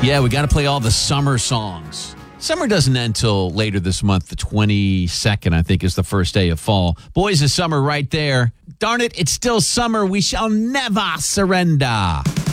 Yeah, we got to play all the summer songs. Summer doesn't end till later this month. The 22nd, I think, is the first day of fall. Boys, is summer right there. Darn it, it's still summer. We shall never surrender.